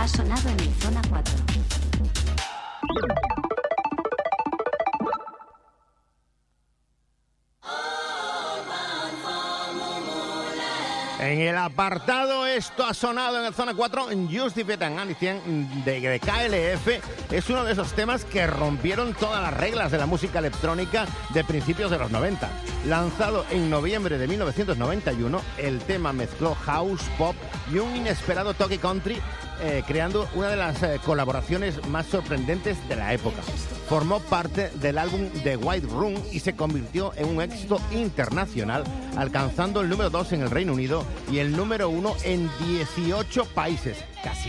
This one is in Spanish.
sonado en el Zona 4. En el apartado Esto ha sonado en el Zona 4, Justified and Anicien de KLF es uno de esos temas que rompieron todas las reglas de la música electrónica de principios de los 90. Lanzado en noviembre de 1991, el tema mezcló house, pop y un inesperado toque country, creando una de las colaboraciones más sorprendentes de la época. Formó parte del álbum The White Room y se convirtió en un éxito internacional, alcanzando el número 2 en el Reino Unido y el número 1 en 18 países, casi